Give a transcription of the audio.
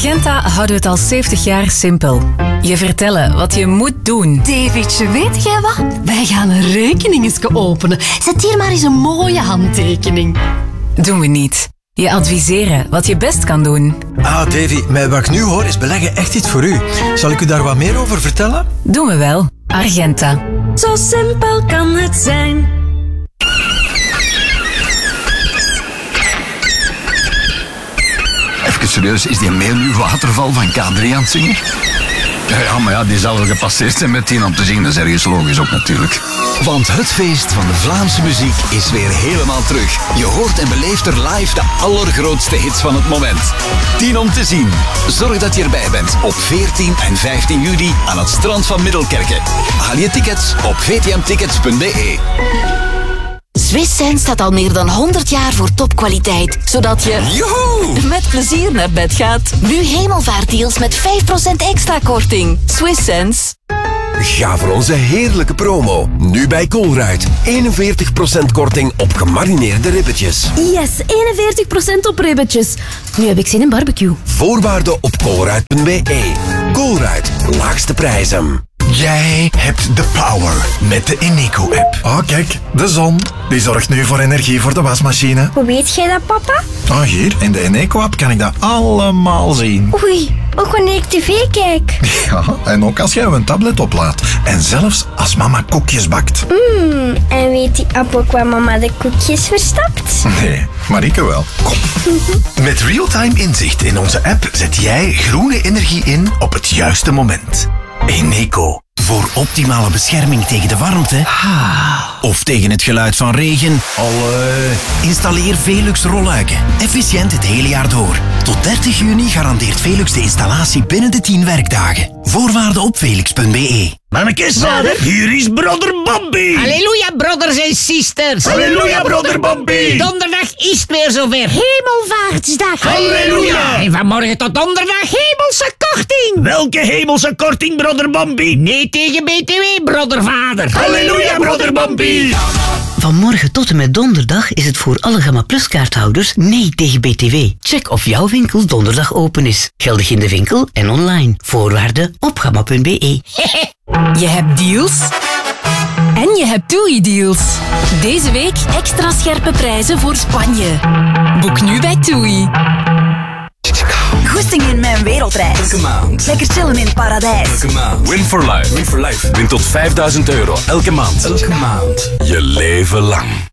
Argenta houden het al 70 jaar simpel. Je vertellen wat je moet doen. Davidje, weet jij wat? Wij gaan een rekening openen. Zet hier maar eens een mooie handtekening. Doen we niet. Je adviseren wat je best kan doen. Ah, Davy, met wat ik nu hoor is beleggen echt iets voor u. Zal ik u daar wat meer over vertellen? Doen we wel. Argenta. Zo simpel kan het zijn. Even serieus, is die mail nu Waterval van K3 aan het zingen? Ja, maar ja, die zal wel gepasseerd zijn met 10 om te zingen. Dat is ergens logisch ook natuurlijk. Want het feest van de Vlaamse muziek is weer helemaal terug. Je hoort en beleeft er live de allergrootste hits van het moment. 10 om te zien. Zorg dat je erbij bent op 14 en 15 juli aan het strand van Middelkerke. Haal je tickets op vtmtickets.be. Swiss Sense staat al meer dan 100 jaar voor topkwaliteit, zodat je met plezier naar bed gaat. Nu hemelvaartdeals met 5% extra korting. Swiss Sense. Ga voor onze heerlijke promo. Nu bij Colruyt. 41% korting op gemarineerde ribbetjes. Yes, 41% op ribbetjes. Nu heb ik zin in barbecue. Voorwaarden op colruyt.be. Colruyt, laagste prijzen. Jij hebt de power met de Eneco-app. Oh, kijk, de zon. Die zorgt nu voor energie voor de wasmachine. Hoe weet jij dat, papa? Oh, hier, in de Eneco-app kan ik dat allemaal zien. Oei, ook wanneer ik tv kijk. Ja, en ook als jij een tablet oplaadt. En zelfs als mama koekjes bakt. En weet die app ook waar mama de koekjes verstopt? Nee, Marieke wel. Kom. Met real-time inzicht in onze app zet jij groene energie in op het juiste moment. Eneco. Voor optimale bescherming tegen de warmte of tegen het geluid van regen. Installeer Velux rolluiken. Efficiënt het hele jaar door. Tot 30 juni garandeert Velux de installatie binnen de 10 werkdagen. Voorwaarden op velux.be. Mannekes, vader, hier is broder Bambi. Halleluja, brothers en sisters. Halleluja, broder Bambi. Donderdag is het weer zover. Hemelvaartsdag. Halleluja. En vanmorgen tot donderdag hemelse korting. Welke hemelse korting, broder Bambi? Nee tegen BTW, brothervader. Halleluja, broder Bambi. Vanmorgen tot en met donderdag is het voor alle Gamma Plus kaarthouders nee tegen BTW. Check of jouw winkel donderdag open is. Geldig in de winkel en online. Voorwaarden op gamma.be. Je hebt deals en je hebt TUI-deals. Deze week extra scherpe prijzen voor Spanje. Boek nu bij TUI. Goesting in mijn wereldreis. Elke maand. Lekker chillen in het paradijs. Elke maand. Win for life. Win for life. Win tot €5.000 elke maand. Elke maand. Je leven lang.